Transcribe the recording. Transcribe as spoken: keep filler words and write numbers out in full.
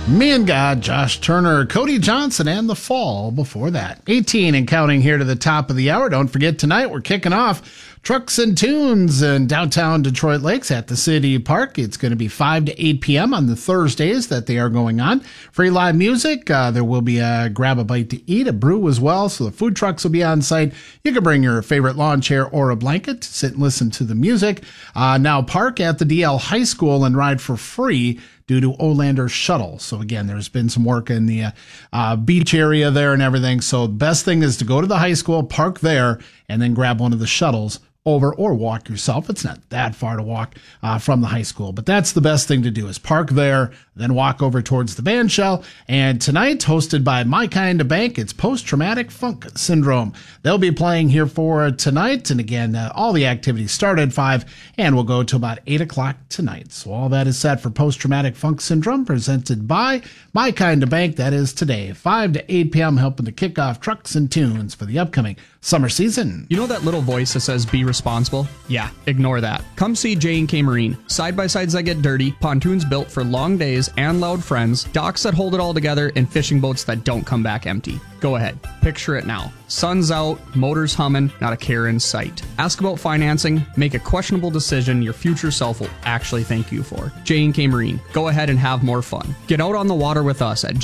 Me and God, Josh Turner, Cody Johnson, and The Fall before that. eighteen and counting here to the top of the hour. Don't forget, tonight we're kicking off Trucks and Tunes in downtown Detroit Lakes at the City Park. It's going to be five to eight p.m. on the Thursdays that they are going on. Free live music. Uh, there will be a grab a bite to eat, a brew as well. So the food trucks will be on site. You can bring your favorite lawn chair or a blanket to sit and listen to the music. Uh, now park at the D L High School and ride for free due to Olander Shuttle. So again, there's been some work in the uh, uh, beach area there and everything. So the best thing is to go to the high school, park there, and then grab one of the shuttles over or walk yourself. It's not that far to walk uh, from the high school, but that's the best thing to do is park there, then walk over towards the band shell. And tonight, hosted by My Kind of Bank, it's Post-Traumatic Funk Syndrome. They'll be playing here for tonight. And again, uh, all the activities start at five and will go to about eight o'clock tonight. So all that is set for Post-Traumatic Funk Syndrome, presented by My Kind of Bank. That is today, five to eight p.m., helping to kick off Trucks and Tunes for the upcoming summer season. You know that little voice that says be responsible? Yeah, ignore that. Come see J and K Marine. Side-by-sides that get dirty, pontoons built for long days and loud friends, docks that hold it all together, and fishing boats that don't come back empty. Go ahead, picture it now. Sun's out, motors humming, not a care in sight. Ask about financing, make a questionable decision your future self will actually thank you for. J and K Marine. Go ahead and have more fun. Get out on the water with us at